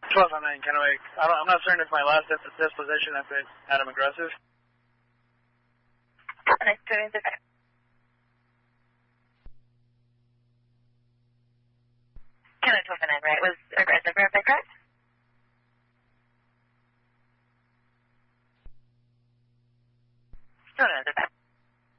12 on 9, Kennewick. I'm not certain if my last disposition if it had him aggressive. Nice to meet you. Kennewick 12 on 9, right? Was aggressive, is that correct? Still no, is that